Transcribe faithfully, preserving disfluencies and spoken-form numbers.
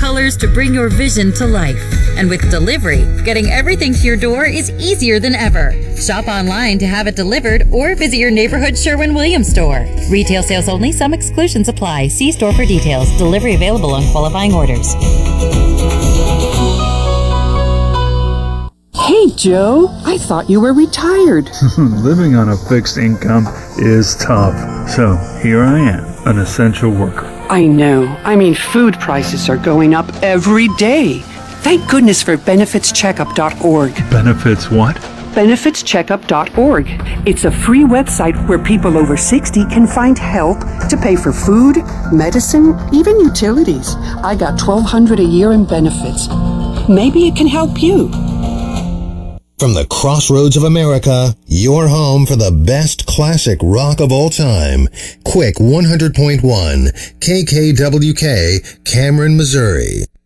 colors to bring your vision to life. And with delivery, getting everything to your door is easier than ever. Shop online to have it delivered or visit your neighborhood Sherwin-Williams store. Retail sales only. Some exclusions apply. See store for details. Delivery available on qualifying orders. Hey, Joe, I thought you were retired. Living on a fixed income is tough. So here I am, an essential worker. I know. I mean, food prices are going up every day. Thank goodness for benefits checkup dot org. Benefits what? benefits checkup dot org. It's a free website where people over sixty can find help to pay for food, medicine, even utilities. I got twelve hundred dollars a year in benefits. Maybe it can help you. From the crossroads of America, your home for the best classic rock of all time. Quick one hundred point one, K K W K, Cameron, Missouri.